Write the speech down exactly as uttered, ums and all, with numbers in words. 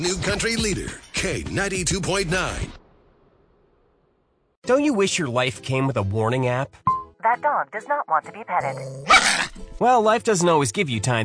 New country leader, K ninety-two point nine. Don't you wish your life came with a warning app? That dog does not want to be petted. Well, life doesn't always give you time